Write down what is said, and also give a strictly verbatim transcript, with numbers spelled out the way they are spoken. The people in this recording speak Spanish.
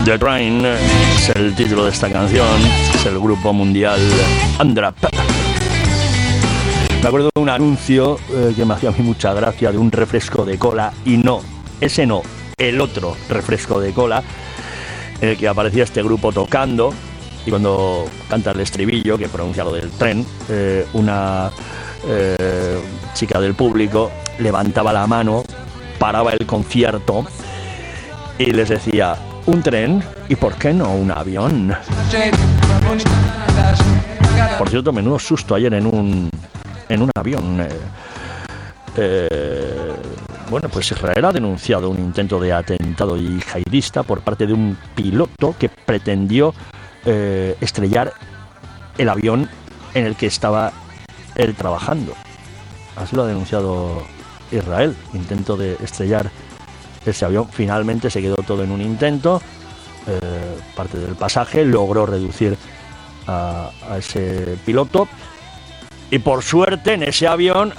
The Train es el título de esta canción, es el grupo mundial Andrap. Me acuerdo de un anuncio eh, que me hacía a mí mucha gracia, de un refresco de cola, y no, ese no, el otro refresco de cola, en el que aparecía este grupo tocando, y cuando canta el estribillo, que pronuncia lo del tren, eh, una eh, chica del público levantaba la mano, paraba el concierto y les decía: un tren, ¿y por qué no un avión? Por cierto, menudo susto ayer en un en un avión. Eh, eh, bueno, pues Israel ha denunciado un intento de atentado yihadista por parte de un piloto que pretendió eh, estrellar el avión en el que estaba él trabajando. Así lo ha denunciado Israel, intento de estrellar ese avión. Finalmente se quedó todo en un intento. Eh, parte del pasaje logró reducir a, a ese piloto, y por suerte en ese avión